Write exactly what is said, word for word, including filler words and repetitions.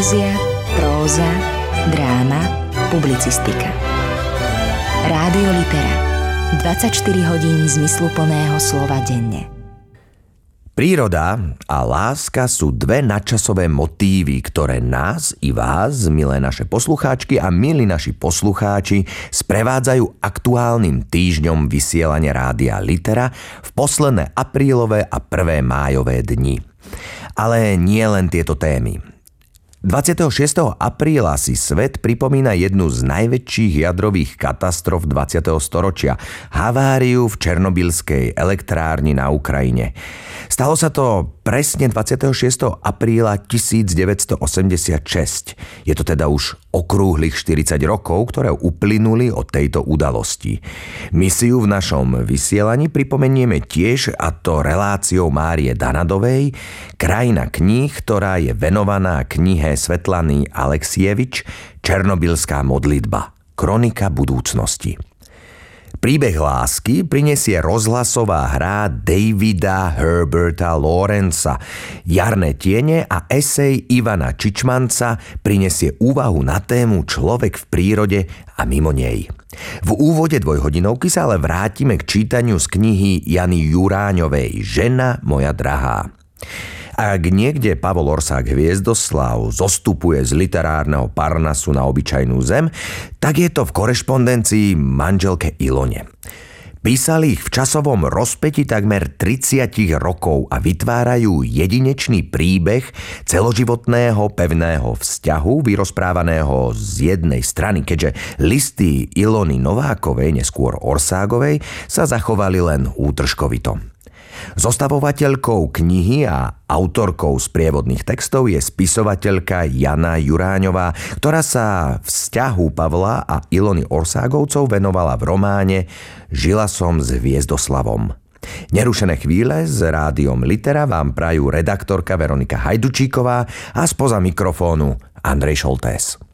Poézia, próza, dráma, publicistika. Rádio Litera. dvadsaťštyri hodín zmysluplného slova denne. Príroda a láska sú dve nadčasové motívy, ktoré nás i vás, milé naše poslucháčky a milí naši poslucháči, sprevádzajú aktuálnym týždňom vysielania Rádia Litera v posledné aprílové a prvé májové dni. Ale nie len tieto témy. dvadsiateho šiesteho apríla si svet pripomína jednu z najväčších jadrových katastrof dvadsiateho storočia, haváriu v Černobylskej elektrárni na Ukrajine. Stalo sa to presne dvadsiateho šiesteho apríla devätnásťstoosemdesiatšesť. Je to teda už okrúhlych štyridsať rokov, ktoré uplynuli od tejto udalosti. Misiu v našom vysielaní pripomenieme tiež, a to reláciou Márie Danadovej, Krajina kníh, ktorá je venovaná knihe Svetlany Aleksievič Černobylská modlitba. Kronika budúcnosti. Príbeh lásky prinesie rozhlasová hra Davida Herberta Lawrencea. Jarné tiene a esej Ivana Čičmanca prinesie úvahu na tému Človek v prírode a mimo nej. V úvode dvojhodinovky sa ale vrátime k čítaniu z knihy Jany Juráňovej Žena moja drahá. Ak niekde Pavol Orsák Hviezdoslav zostupuje z literárneho Parnasu na obyčajnú zem, tak je to v korešpondencii manželke Ilone. Písali ich v časovom rozpäti takmer tridsať rokov a vytvárajú jedinečný príbeh celoživotného pevného vzťahu vyrozprávaného z jednej strany, keďže listy Ilony Novákovej, neskôr Orságovej, sa zachovali len útržkovito. Zostavovateľkou knihy a autorkou sprievodných textov je spisovateľka Jana Juráňová, ktorá sa vzťahu Pavla a Ilony Orságovcov venovala v románe Žila som s Hviezdoslavom. Nerušené chvíle s Rádiom Litera vám prajú redaktorka Veronika Hajdučíková a spoza mikrofónu Andrej Šoltés.